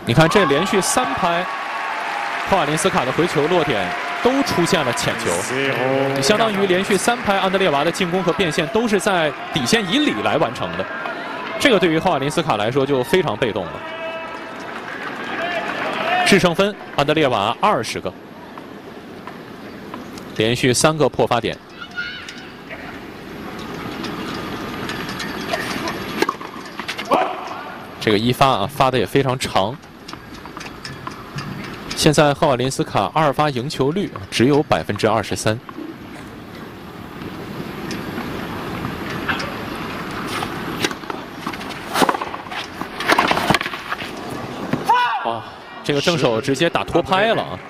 你看这连续3拍，霍瓦林斯卡的回球落点都出现了浅球，相当于连续3拍安德烈娃的进攻和变现都是在底线以里来完成的。这个对于霍瓦林斯卡来说就非常被动了。制胜分，安德烈娃20个，连续3个破发点。这个一发啊，发的也非常长。现在霍瓦林斯卡2发赢球率只有23%。哦，这个正手直接打脱拍了啊！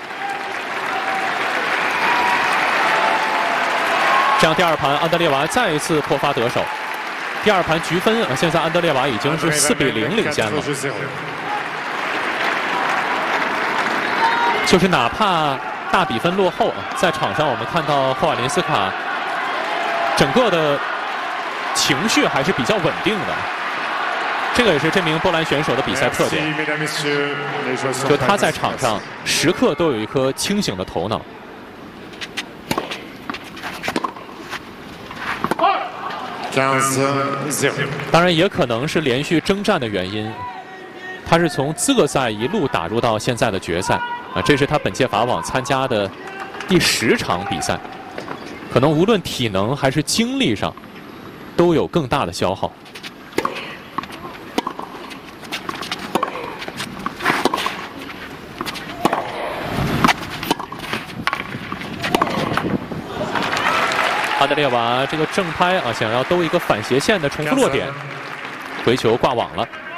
这样第2盘安德烈娃再一次破发得手。第2盘局分啊，现在安德烈娃已经是4比0领先了。就是哪怕大比分落后啊，在场上我们看到霍瓦林斯卡整个的情绪还是比较稳定的。这个也是这名波兰选手的比赛特点，就他在场上时刻都有一颗清醒的头脑。当然也可能是连续征战的原因，他是从资格赛一路打入到现在的决赛啊，这是他本届法网参加的第10场比赛，可能无论体能还是精力上都有更大的消耗。安德烈娃这个正拍啊，想要兜一个反斜线的重复落点，回球挂网了。